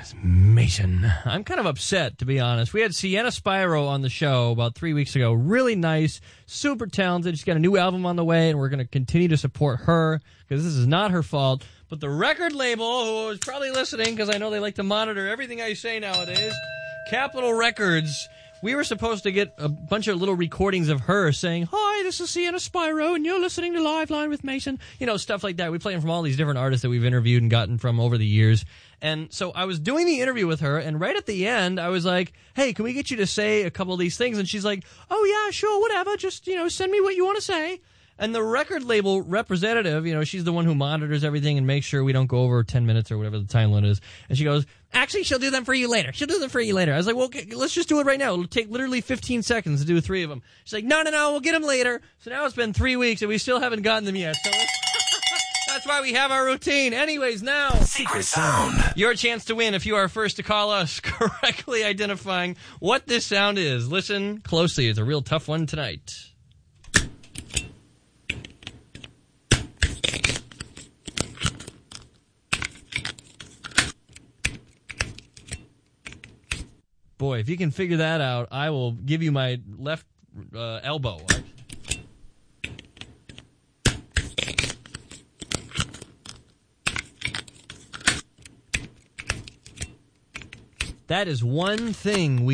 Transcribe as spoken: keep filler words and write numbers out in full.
with Mason. I'm kind of upset, to be honest. We had Sienna Spyro on the show about three weeks ago. Really nice, super talented. She's got a new album on the way, and we're going to continue to support her because this is not her fault. But the record label, who is probably listening because I know they like to monitor everything I say nowadays, Capitol Records, we were supposed to get a bunch of little recordings of her saying, "Hi, this is Sienna Spyro, and you're listening to Live Line with Mason." You know, stuff like that. We play them from all these different artists that we've interviewed and gotten from over the years. And so I was doing the interview with her, and right at the end, I was like, "Hey, can we get you to say a couple of these things?" And she's like, "Oh, yeah, sure, whatever. Just, you know, send me what you want to say." And the record label representative, you know, she's the one who monitors everything and makes sure we don't go over ten minutes or whatever the time limit is. And she goes, "Actually, she'll do them for you later. She'll do them for you later." I was like, "Well, okay, let's just do it right now. It'll take literally fifteen seconds to do three of them." She's like, "No, no, no, we'll get them later." So now it's been three weeks and we still haven't gotten them yet. So that's why we have our routine. Anyways, now, Secret Sound. Your chance to win if you are first to call us correctly identifying what this sound is. Listen closely. It's a real tough one tonight. Boy, if you can figure that out, I will give you my left uh, elbow. That is one thing we